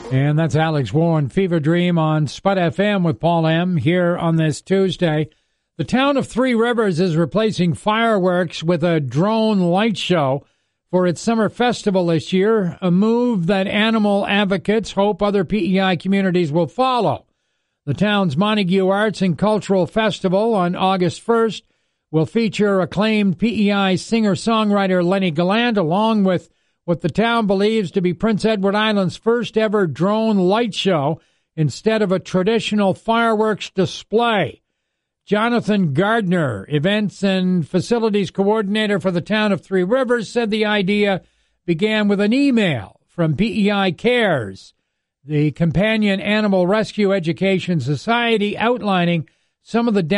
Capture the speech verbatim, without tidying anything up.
And that's Alex Warren, Fever Dream on Spud F M with Paul M. here on this Tuesday. The town of Three Rivers is replacing fireworks with a drone light show for its summer festival this year, a move that animal advocates hope other P E I communities will follow. The town's Montague Arts and Cultural Festival on August first will feature acclaimed P E I singer-songwriter Lenny Gallant, along with what the town believes to be Prince Edward Island's first ever drone light show instead of a traditional fireworks display. Jonathan Gardner, Events and Facilities Coordinator for the town of Three Rivers, said the idea began with an email from P E I Cares, the Companion Animal Rescue Education Society, outlining some of the